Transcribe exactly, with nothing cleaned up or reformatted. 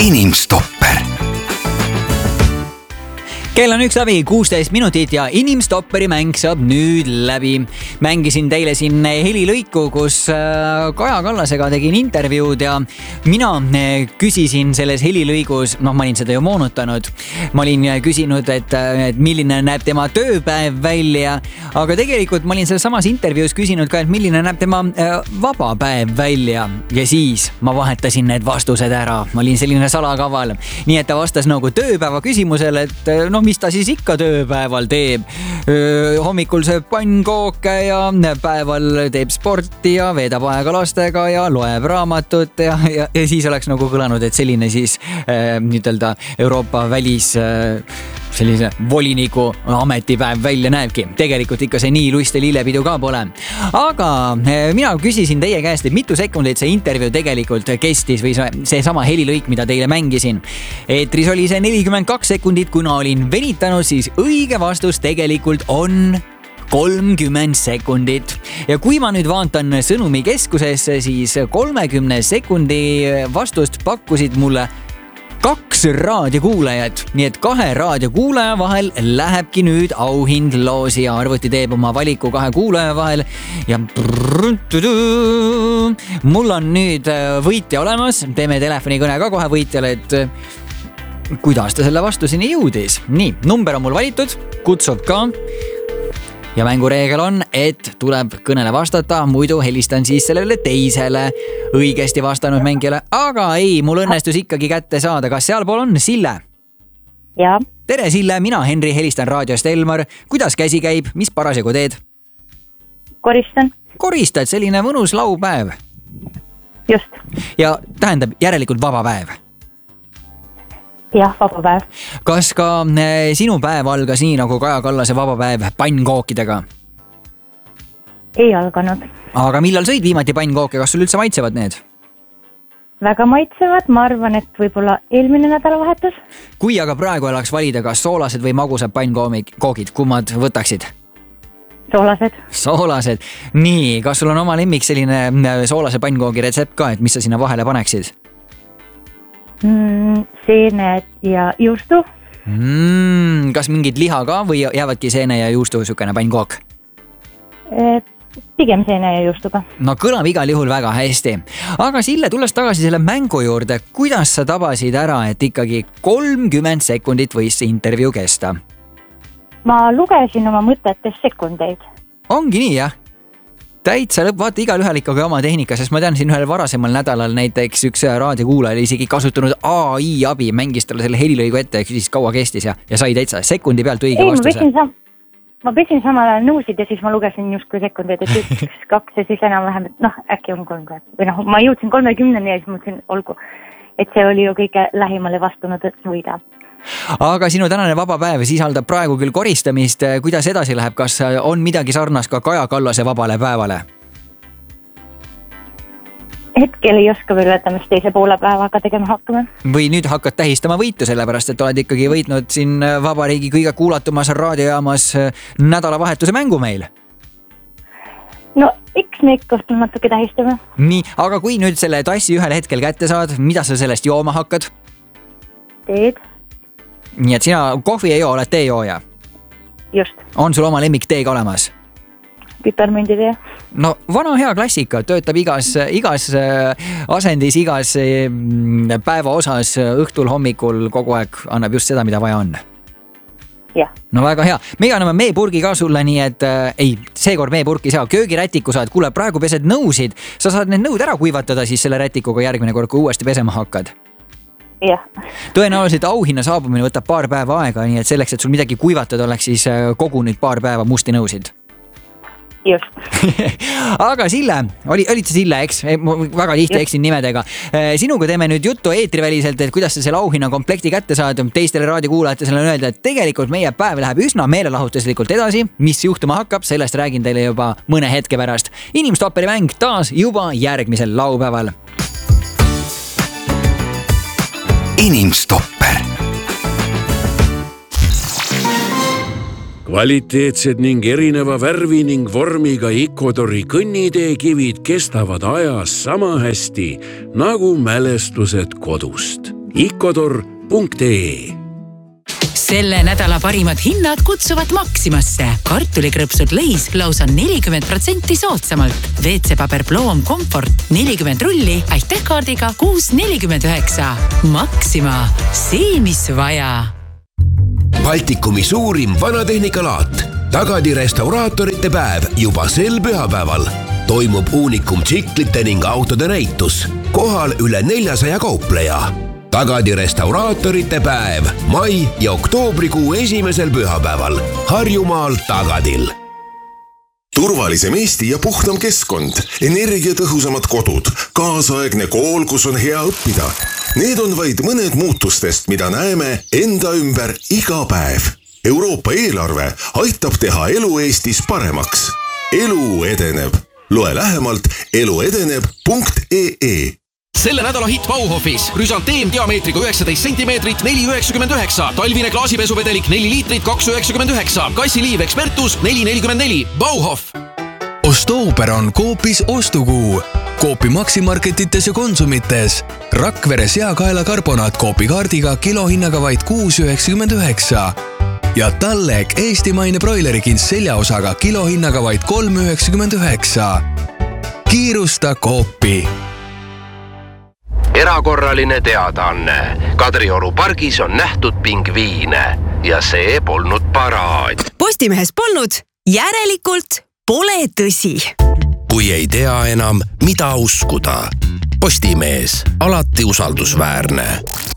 Inimstopper. Kell on üks läbi kuusteist minutit ja Inimstopperi mäng saab nüüd läbi. Mängisin teile siin helilõiku, kus Kaja Kallasega tegin intervjuud ja mina küsisin selles helilõigus, noh ma olin seda ju moonutanud, ma olin küsinud, et, et milline näeb tema tööpäev välja, aga tegelikult ma olin selles samas intervjuus küsinud ka, et milline näeb tema vaba päev välja ja siis ma vahetasin need vastused ära. Ma olin selline salakaval, nii et ta vastas nagu tööpäeva küsimusele, et noh, mis ta siis ikka tööpäeval teeb. Hommikul sööb pannkooke ja päeval teeb sporti ja veedab aega lastega ja loeb raamatut ja, ja, ja siis oleks nagu kõlanud, et selline siis äh, ütelda Euroopa välis äh, sellise voliniku ametipäev välja näebki. Tegelikult ikka see nii lust ja lillepidu ka pole. Aga mina küsisin teie käest, et mitu sekundit see intervjuu tegelikult kestis või see sama helilõik, mida teile mängisin. Eetris oli see nelikümmend kaks sekundit, kuna olin venitanud, siis õige vastus tegelikult on kolmkümmend sekundit. Ja kui ma nüüd vaatan sõnumi keskusesse, siis kolmekümne sekundi vastust pakkusid mulle kaks raadiokuulajat, nii et kahe raadiokuulaja vahel lähebki nüüd auhind loosi ja arvuti teeb oma valiku kahe kuulaja vahel ja mul on nüüd võitja olemas, teeme telefonikõne ka kohe võitjale, et kuidas ta selle vastuseni jõudis. Nii, number on mul valitud, kutsub ka ja mängureegel on, et tuleb kõnele vastata, muidu helistan siis sellele teisele õigesti vastanud mängijale, aga ei, mul õnnestus ikkagi kätte saada. Kas sealpool on Sille? Ja. Tere Sille, mina Henri helistan raadiost Elmar. Kuidas käsi käib? Mis parasjagu teed? Koristan. Koristad, selline mõnus laupäev. Just. Ja tähendab järelikult vaba päev. Jah, vaba päev. Kas ka sinu päev algas nii nagu Kaja Kallase vaba päev pannkookidega? Ei alganud. Aga millal sõid viimati pannkooke? Kas sul üldse maitsevad need? Väga maitsevad, ma arvan, et võib-olla eelmine nädalavahetus. Kui aga praegu oleks valida, kas soolased või magusad pannkoogid, kummad võtaksid? Soolased. Soolased. Nii, kas sul on oma lemmik selline soolase pannkoogi retsept ka, et mis sa sinna vahele paneksid? Mm, seened ja juustu. Mm, kas mingid liha ka või jäävadki seene ja juustu sükene pannkook? Et, pigem seene ja juustuga. No kõlab igal juhul väga hästi. Aga Sille, tulles tagasi selle mängu juurde, kuidas sa tabasid ära, et ikkagi kolmkümmend sekundit võis see intervjuu kesta? Ma lugesin oma mõtetes sekundeid. Ongi nii, jah? Täitsa lõpp, vaata igal ühel ikkagi oma tehnika, sest ma tean siin ühel varasemal nädalal näiteks üks raadiokuulaja oli isegi kasutanud A I abi, mängis talle selle helilõigu ette ja küsis kaua kestis ja, ja sai täitsa sekundi pealt õige Ei, vastuse. Ma pesin, sam- ma pesin samal ajal nõusid ja siis ma lugesin justkui sekundeid, et üks, kaks ja siis enam vähem, et noh, äkki on kolmkümmend. Või noh, ma jõudsin kolmekümneni ja siis mõtlesin, olgu, et see oli ju kõige lähimale vastunud, et võida. Aga sinu tänane vaba päev sisaldab praegu küll koristamist. Kuidas edasi läheb? Kas on midagi sarnast ka Kaja Kallase vabale päevale? Hetkel ei oska veel öelda, mis teise poole päevaga tegema hakkame. Või nüüd hakkad tähistama võitu, sellepärast et oled ikkagi võitnud siin vabariigi kõige kuulatumas raadiojaamas nädalavahetuse mängu meil. No, eks me ikka õhtul natuke tähistame. Nii, aga kui nüüd selle tassi ühel hetkel kätte saad, mida sa sellest jooma hakkad? Teed. Nii et sina kohvi ei joo, oled teejooja? Just. On sul oma lemmik teega olemas? Pipermündi tee. No vana hea klassika, töötab igas, igas asendis, igas päeva osas, õhtul, hommikul kogu aeg annab just seda, mida vaja on. Jah. No väga hea. Meie anname meepurgi ka sulle, nii et äh, ei, seekord meepurki saa. Köögirätiku saad, kuule, praegu pesed nõusid. Sa saad need nõud ära kuivatada siis selle rätikuga järgmine kord, kui uuesti pesema hakkad. Jah. Tõenäoliselt auhinna saabumine võtab paar päeva aega, nii et selleks, et sul midagi kuivatada oleks, siis kogu nüüd paar päeva musti nõusid. Just. Aga Sille, oli, olid see Sille, eks? Väga tihti eksin nimedega. Sinuga teeme nüüd juttu eetriväliselt, et kuidas sa selle auhinna komplekti kätte saad. Teistele raadiokuulajatele on öelda, et tegelikult meie päev läheb üsna meelelahutuslikult edasi. Mis juhtuma hakkab, sellest räägin teile juba mõne hetke pärast. Inimstopperi mäng taas juba järgmisel laupäeval. Inimstopper. Kvaliteetsed ning erineva värvi ning vormiga Ecuadori kõnniteekivid kestavad ajas sama hästi nagu mälestused kodust. icodor punkt ee. Selle nädala parimad hinnad kutsuvad Maximasse. Kartulikrõpsud Leis lausa nelikümmend protsenti soodsamalt. W C-paber Bloom Comfort nelikümmend rulli aitähkaardiga kuus nelikümmend üheksa. Maxima, see mis vaja. Baltikumi suurim vanatehnikalaat. Tagadi restauraatorite päev juba sel pühapäeval. Toimub uunikum tsiklite ning autode näitus. Kohal üle neljasaja kaupleja. Tagadi restauraatorite päev mai ja oktoobrikuu esimesel pühapäeval Harjumaal Tagadil. Turvalisem Eesti ja puhtam keskkond, energiatõhusamad kodud, kaasaegne kool, kus on hea õppida. Need on vaid mõned muutustest, mida näeme enda ümber iga päev. Euroopa eelarve aitab teha elu Eestis paremaks. Elu edeneb. Loe lähemalt eluedeneb punkt ee. Selle nädala hit Bauhofis. Rüsanteem diameetriga üheksateist sentimeetrit, neli üheksakümmend üheksa. Talvine klaasipesuvedelik neli liitrit, kaks üheksakümmend üheksa. Kassiliiv Expertus neli nelikümmend neli. Bauhof. Ostooper on Coopis ostukuu. Coopi maksimarketites ja konsumites. Rakvere seakaela karbonaat Coopi kaardiga kilohinnaga vaid kuus üheksakümmend üheksa. Ja Tallek eestimaine broilerikins seljaosaga kilohinnaga vaid kolm üheksakümmend üheksa. Kiirusta Coopi. Erakorraline teadaanne. Kadrioru pargis on nähtud pingviine ja see polnud paraad. Postimehes polnud, järelikult pole tõsi. Kui ei tea enam, mida uskuda. Postimees, alati usaldusväärne.